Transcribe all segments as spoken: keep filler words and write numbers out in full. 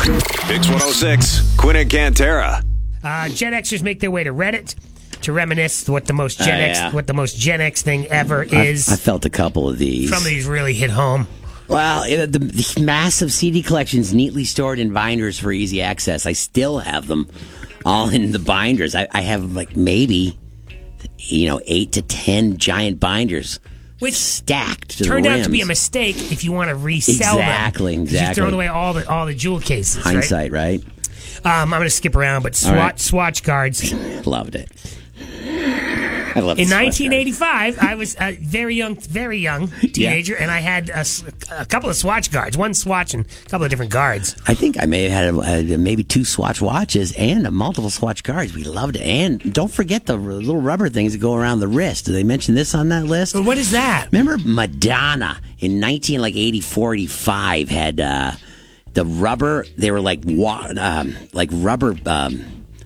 Mix one oh six, Quinn and Cantera. Uh, Gen Xers make their way to Reddit to reminisce what the most Gen Uh, X, yeah. what the most Gen X thing ever is. I, I felt a couple of these. Some of these really hit home. Well, it, the, the massive C D collections neatly stored in binders for easy access. I still have them all in the binders. I, I have like maybe, you know, eight to ten giant binders. Which stacked to turned the out rims. to be a mistake if you want to resell exactly, them. Exactly, You've thrown away all the all the jewel cases. Hindsight, right? right? Um, I'm going to skip around, but swatch, right. swatch guards. Loved it. I loved In the nineteen eighty-five, I was a very young, very young teenager, yeah. and I had a, a couple of Swatch guards, one Swatch and a couple of different guards. I think I may have had a, a, maybe two Swatch watches and a multiple Swatch guards. We loved it. And don't forget the little rubber things that go around the wrist. Did they mention this on that list? Well, what is that? Remember Madonna in nineteen like eighty-four, eighty-five had uh, the rubber. They were like wa- um, like rubber. Um,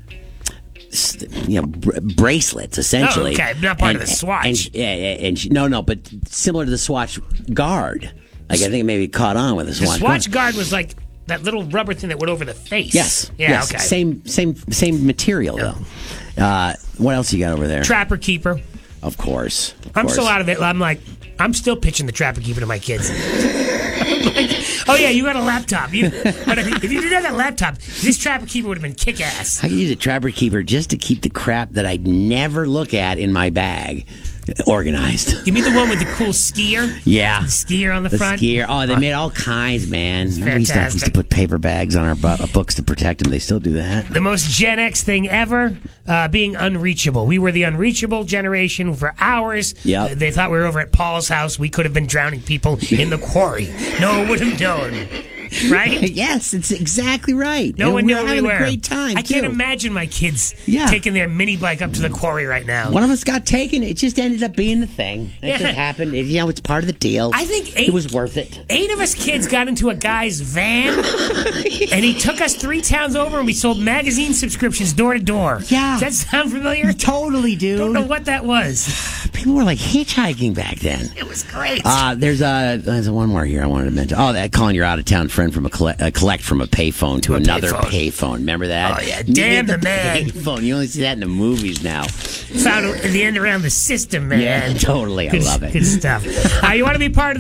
You know, br- bracelets essentially. Oh, okay, not part and, of the Swatch. And, yeah, and she, no, no, but similar to the Swatch guard. Like I think it maybe caught on with the The Swatch. Swatch guard was like that little rubber thing that went over the face. Yes. Yeah. Yes. Okay. Same, same, same material Yeah. though. Uh, what else you got over there? Trapper Keeper. Of course. Of I'm course. still out of it. I'm like, I'm still pitching the Trapper Keeper to my kids. Like, oh yeah, you got a laptop. You, but if you didn't have that laptop, this Trapper Keeper would have been kick ass. I could use a Trapper Keeper just to keep the crap that I'd never look at in my bag organized. Give me the one with the cool skier. Yeah. The skier on the, The front. skier. Oh, they made all kinds, man. We used, to, we used to fantastic. put paper bags on our bu- books to protect them. They still do that. The most Gen X thing ever, uh, being unreachable. We were the unreachable generation for hours. Yep. Uh, they thought we were over at Paul's house. We could have been drowning people in the quarry. No one would have known. Right? Yes, it's exactly right. No And one we knew were where having we were. a great time. I can't too. imagine my kids Yeah. taking their mini bike up to the quarry right now. One of us got taken. It just ended up being the thing. It Yeah. just happened. It, you know, it's part of the deal. I think eight, it was worth it. Eight of us kids got into a guy's van, and he took us three towns over, and we sold magazine subscriptions door to door. Yeah. Does that sound familiar? Totally, dude. Don't know what that was. People were like hitchhiking back then. It was great. Uh, there's a there's a one more here I wanted to mention. Oh, that calling your out of town friend from a collect, uh, collect from a payphone to A another payphone. payphone. Remember that? Oh, yeah. Damn the man. Payphone. You only see that in the movies now. Found at the end around the system, man. Yeah, totally. I Good- love it. Good stuff. Uh, you want to be part of